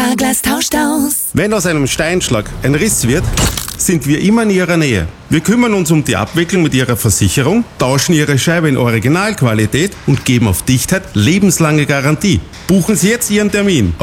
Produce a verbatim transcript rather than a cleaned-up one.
Carglass tauscht aus. Wenn aus einem Steinschlag ein Riss wird, sind wir immer in Ihrer Nähe. Wir kümmern uns um die Abwicklung mit Ihrer Versicherung, tauschen Ihre Scheibe in Originalqualität und geben auf Dichtheit lebenslange Garantie. Buchen Sie jetzt Ihren Termin